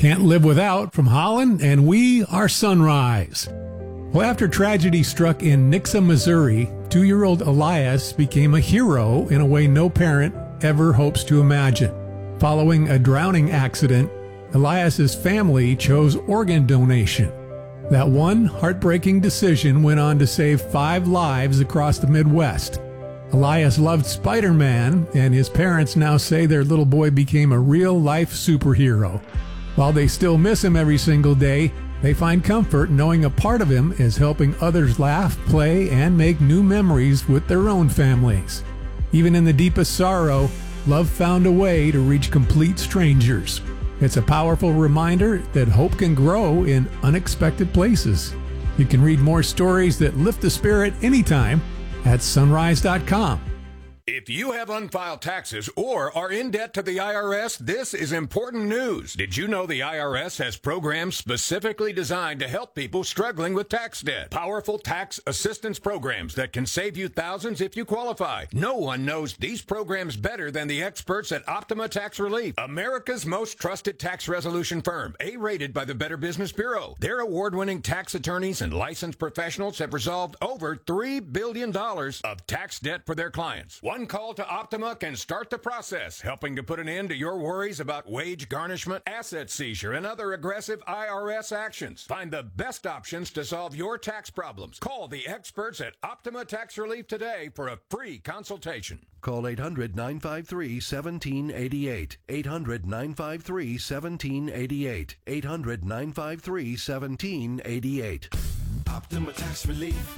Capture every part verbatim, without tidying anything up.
Can't Live Without from Holland, and we are Sunrise. Well, after tragedy struck in Nixa, Missouri, two-year-old Elias became a hero in a way no parent ever hopes to imagine. Following a drowning accident, Elias's family chose organ donation. That one heartbreaking decision went on to save five lives across the Midwest. Elias loved Spider-Man, and his parents now say their little boy became a real-life superhero. While they still miss him every single day, they find comfort knowing a part of him is helping others laugh, play, and make new memories with their own families. Even in the deepest sorrow, love found a way to reach complete strangers. It's a powerful reminder that hope can grow in unexpected places. You can read more stories that lift the spirit anytime at sunrise dot com. If you have unfiled taxes or are in debt to the I R S, this is important news. Did you know the I R S has programs specifically designed to help people struggling with tax debt? Powerful tax assistance programs that can save you thousands if you qualify. No one knows these programs better than the experts at Optima Tax Relief, America's most trusted tax resolution firm, A-rated by the Better Business Bureau. Their award-winning tax attorneys and licensed professionals have resolved over three billion dollars of tax debt for their clients. One call to Optima can start the process, helping to put an end to your worries about wage garnishment, asset seizure, and other aggressive I R S actions. Find the best options to solve your tax problems. Call the experts at Optima Tax Relief today for a free consultation. Call eight hundred, nine five three, one seven eight eight. eight hundred, nine five three, one seven eight eight. eight hundred, nine five three, one seven eight eight. Optima Tax Relief.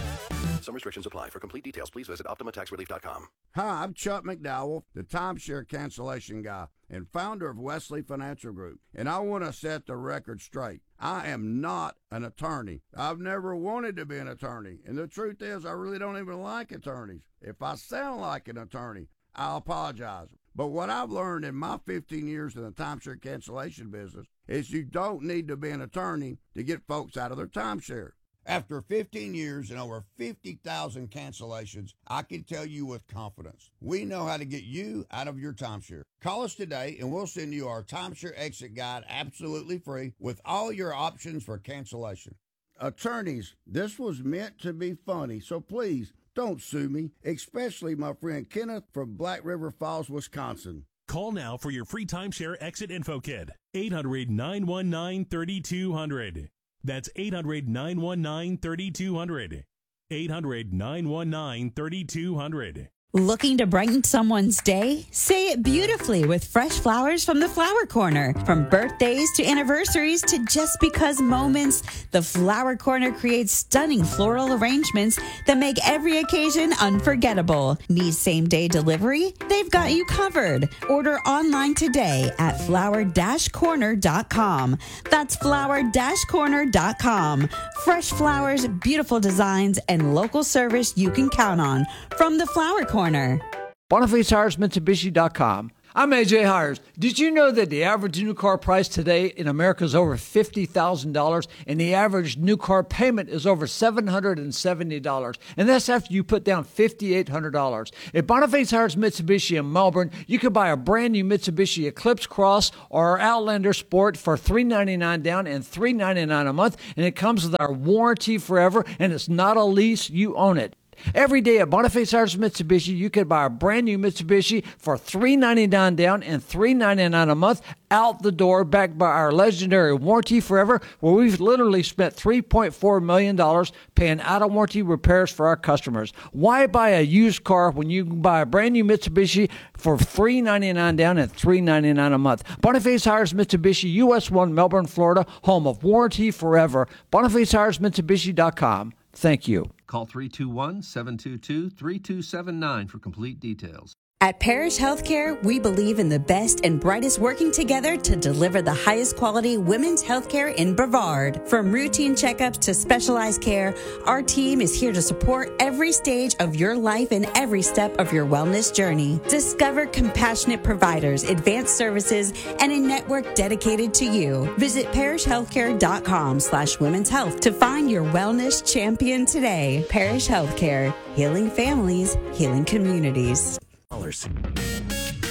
Some restrictions apply. For complete details, please visit optima tax relief dot com. Hi, I'm Chuck McDowell, the timeshare cancellation guy and founder of Wesley Financial Group. And I want to set the record straight. I am not an attorney. I've never wanted to be an attorney. And the truth is, I really don't even like attorneys. If I sound like an attorney, I'll apologize. But what I've learned in my fifteen years in the timeshare cancellation business is you don't need to be an attorney to get folks out of their timeshare. After fifteen years and over fifty thousand cancellations, I can tell you with confidence, we know how to get you out of your timeshare. Call us today and we'll send you our timeshare exit guide absolutely free with all your options for cancellation. Attorneys, this was meant to be funny, so please don't sue me, especially my friend Kenneth from Black River Falls, Wisconsin. Call now for your free timeshare exit info kit. eight hundred, nine one nine, three two zero zero. That's eight hundred, nine one nine, three two zero zero. eight hundred, nine one nine, three two zero zero. Looking to brighten someone's day? Say it beautifully with fresh flowers from the Flower Corner. From birthdays to anniversaries to just because moments, the Flower Corner creates stunning floral arrangements that make every occasion unforgettable. Need same-day delivery? They've got you covered. Order online today at flower dash corner dot com. That's flower dash corner dot com. Fresh flowers, beautiful designs, and local service you can count on from the Flower Corner. Boniface Hires Mitsubishi dot com. I'm A J Hires. Did you know that the average new car price today in America is over fifty thousand dollars and the average new car payment is over seven hundred seventy dollars? And that's after you put down five thousand eight hundred dollars. At Boniface Hires Mitsubishi in Melbourne, you can buy a brand new Mitsubishi Eclipse Cross or our Outlander Sport for three hundred ninety-nine dollars down and three hundred ninety-nine dollars a month. And it comes with our warranty forever, and it's not a lease. You own it. Every day at Boniface Hires Mitsubishi, you can buy a brand new Mitsubishi for three hundred ninety-nine dollars down and three hundred ninety-nine dollars a month out the door, backed by our legendary warranty forever, where we've literally spent three point four million dollars paying out-of-warranty repairs for our customers. Why buy a used car when you can buy a brand new Mitsubishi for three hundred ninety-nine dollars down and three hundred ninety-nine dollars a month? Boniface Hires Mitsubishi, U S one, Melbourne, Florida, home of warranty forever. Boniface Hires Mitsubishi dot com. Thank you. Call three two one, seven two two, three two seven nine for complete details. At Parish Healthcare, we believe in the best and brightest working together to deliver the highest quality women's healthcare in Brevard. From routine checkups to specialized care, our team is here to support every stage of your life and every step of your wellness journey. Discover compassionate providers, advanced services, and a network dedicated to you. Visit parish healthcare dot com slash women's health to find your wellness champion today. Parish Healthcare, healing families, healing communities.